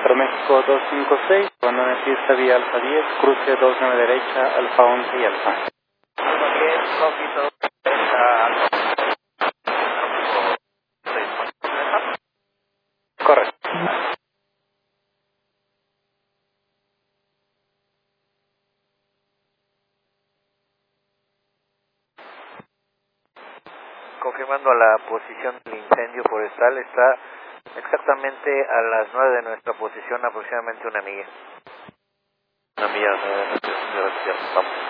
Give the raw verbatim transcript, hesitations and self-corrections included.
cuatro México dos cinco seis, abandone pista vía Alfa diez, cruce dos nueve derecha, Alfa once y Alfa. uno diez, copy, dos derecha, Alfa. Correcto. Confirmando la posición del incendio forestal, está exactamente a las nueve de nuestra posición, aproximadamente una milla. Una milla, eh, gracias, vamos.